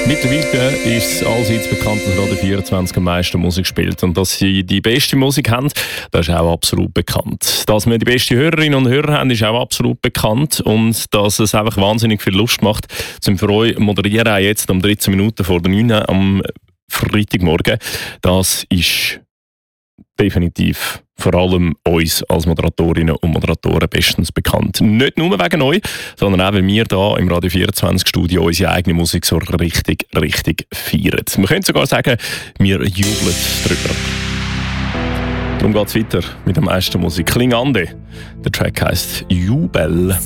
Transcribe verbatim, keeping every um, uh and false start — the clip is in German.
Mittlerweile ist es allseits bekannt, dass Radio vierundzwanzig am meisten Musik spielt. Und dass sie die beste Musik haben, das ist auch absolut bekannt. Dass wir die besten Hörerinnen und Hörer haben, ist auch absolut bekannt. Und dass es einfach wahnsinnig viel Lust macht, zum für euch moderieren, auch jetzt um dreizehn Minuten vor der neun am Freitagmorgen. Das ist definitiv vor allem uns als Moderatorinnen und Moderatoren bestens bekannt. Nicht nur wegen euch, sondern auch, weil wir hier im Radio vierundzwanzig Studio unsere eigene Musik so richtig, richtig feiern. Man könnte sogar sagen, wir jubeln drüber. Darum geht es weiter mit der meisten Musik. Klingande. Der Track heisst Jubel.